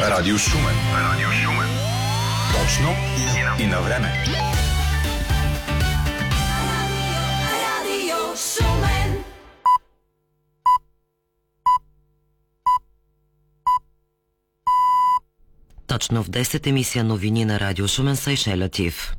Радио Шумен. Радио Шумен. Точно и на време. Радио Шумен. Точно в 10 емисия новини на Радио Шумен са Айше Латиф.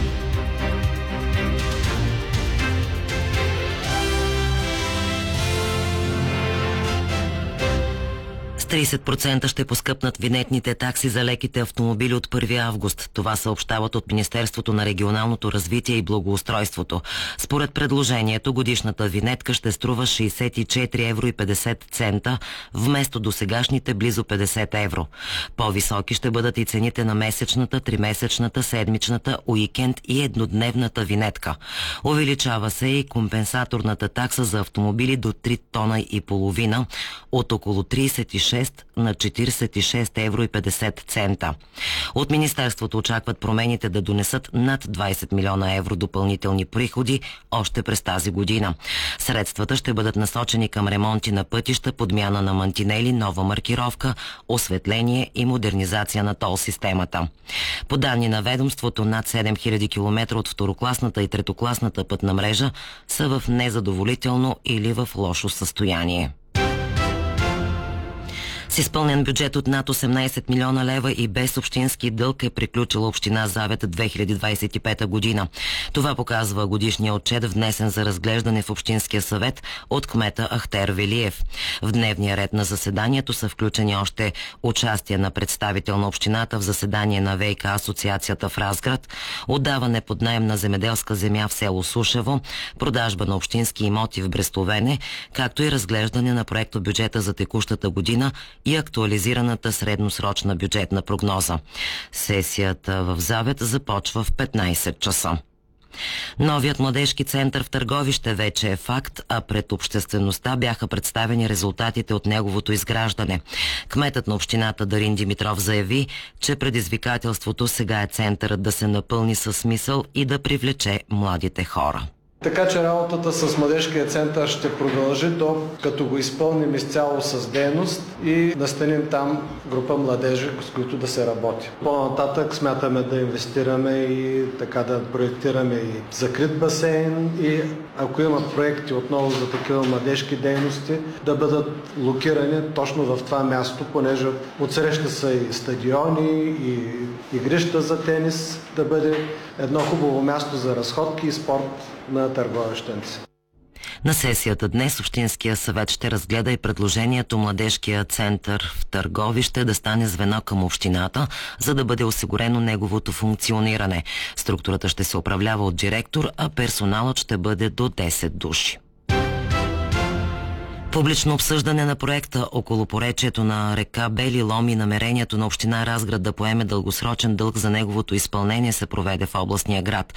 С 30% ще поскъпнат винетните такси за леките автомобили от 1 август. Това съобщават от Министерството на регионалното развитие и благоустройството. Според предложението, годишната винетка ще струва 64,50 евро вместо досегашните близо 50 евро. По-високи ще бъдат и цените на месечната, тримесечната, седмичната, уикенд и еднодневната винетка. Увеличава се и компенсаторната такса за автомобили до 3 тона и половина от около 36 на 46,50 евро. От Министерството очакват промените да донесат над 20 милиона евро допълнителни приходи още през тази година. Средствата ще бъдат насочени към ремонти на пътища, подмяна на мантинели, нова маркировка, осветление и модернизация на тол системата. По данни на ведомството, над 7000 км от второкласната и третокласната пътна мрежа са в незадоволително или в лошо състояние. С изпълнен бюджет от над 18 милиона лева и без общински дълг е приключила община Завет 2025 година. Това показва годишния отчет, внесен за разглеждане в Общинския съвет от кмета Ахтер Велиев. В дневния ред на заседанието са включени още участие на представител на общината в заседание на ВиК асоциацията в Разград, отдаване под наем на земеделска земя в село Сушево, продажба на общински имоти в Брестовене, както и разглеждане на проекто бюджета за текущата година и актуализираната средносрочна бюджетна прогноза. Сесията в Завет започва в 15 часа. Новият младежки център в Търговище вече е факт, а пред обществеността бяха представени резултатите от неговото изграждане. Кметът на общината Дарин Димитров заяви, че предизвикателството сега е центърът да се напълни със смисъл и да привлече младите хора. Така че работата с младежкия център ще продължи като го изпълним изцяло с дейност и настаним там група младежи, с които да се работи. По-нататък смятаме да инвестираме и така да проектираме и закрит басейн и ако има проекти отново за такива младежки дейности, да бъдат локирани точно в това място, понеже отсреща са и стадиони, и игрища за тенис, да бъде едно хубаво място за разходки и спорт на търговищенци. На сесията днес Общинския съвет ще разгледа и предложението младежкия център в Търговище да стане звено към общината, за да бъде осигурено неговото функциониране. Структурата ще се управлява от директор, а персоналът ще бъде до 10 души. Публично обсъждане на проекта около поречието на река Бели Лом и намерението на община Разград да поеме дългосрочен дълг за неговото изпълнение се проведе в областния град.